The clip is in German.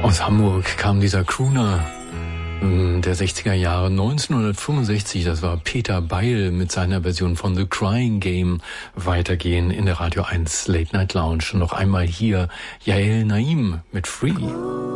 Aus Hamburg kam dieser Crooner der 60er Jahre 1965, das war Peter Beil mit seiner Version von The Crying Game. Weitergehen in der Radio 1 Late Night Lounge. Noch einmal hier Yael Naim mit Free.